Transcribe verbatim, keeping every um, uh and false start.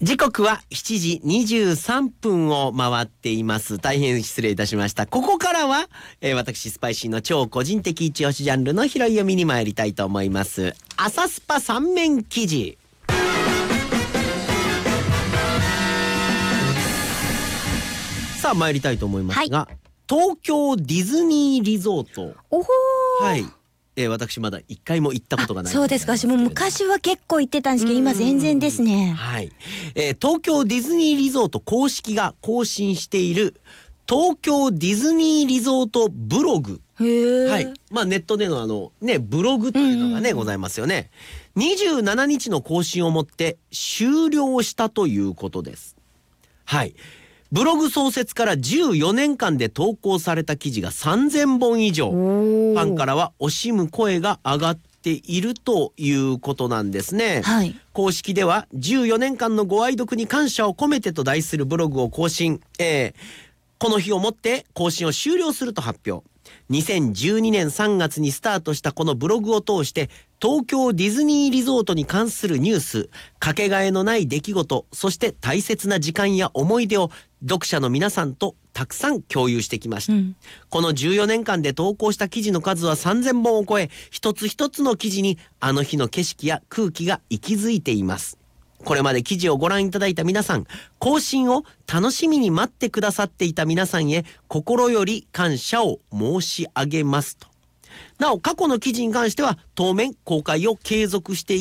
時刻はしちじにじゅうさんぷんを回っています。大変失礼いたしました。ここからは、えー、私スパイシーの超個人的一押しジャンルの拾い読みに参りたいと思います。朝スパ三面記事。さあ参りたいと思いますが、はい、東京ディズニーリゾート。 おほー。 はい。えー、私まだ一回も行ったことがない。 そうですか。私も昔は結構行ってたんですけど、今全然ですね。 はい、えー。東京ディズニーリゾート公式が更新している東京ディズニーリゾートブログ。 へー。 はい。まあネットでのあのねブログというのがね、うん、ございますよね。にじゅうしちにちの更新をもって終了したということです。はい。ブログ創設からじゅうよねんかんで投稿された記事がさんぜんぼん以上。ファンからは惜しむ声が上がっているということなんですね。 はい、 公式ではじゅうよねんかんのご愛読に感謝を込めてと題するブログを更新。えー、この日をもって更新を終了すると発表。にせんじゅうにねんさんがつにスタートしたこのブログを通して東京ディズニーリゾートに関するニュース、かけがえのない出来事、そして大切な時間や思い出を読者の皆さんとたくさん共有してきました、うん、このじゅうよねんかんで投稿した記事の数はさんぜんぼんを超え、一つ一つの記事にあの日の景色や空気が息づいています。これまで記事をご覧いただいた皆さん、更新を楽しみに待ってくださっていた皆さんへ心より感謝を申し上げますと。なお過去の記事に関しては当面公開を継続してい